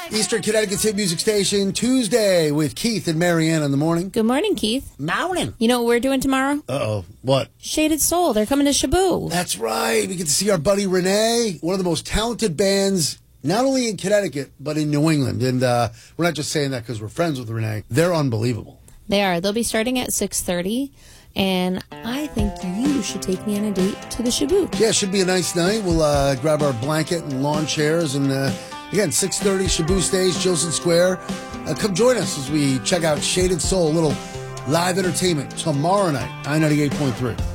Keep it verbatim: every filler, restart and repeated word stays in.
Eastern Connecticut's hit music station, Tuesday with Keith and Marianne in the morning. Good morning, Keith. Morning. You know what we're doing tomorrow? Uh-oh. What? Shaded Soul. They're coming to Shabu. That's right. We get to see our buddy Renee, one of the most talented bands, not only in Connecticut, but in New England. And uh, we're not just saying that because we're friends with Renee. They're unbelievable. They are. They'll be starting at six thirty. And I think you should take me on a date to the Shabu. Yeah, it should be a nice night. We'll uh, grab our blanket and lawn chairs. And uh, again, six thirty, Shabu Stage, Joseph Square. Uh, come join us as we check out Shaded Soul, a little live entertainment tomorrow night, I ninety-eight point three.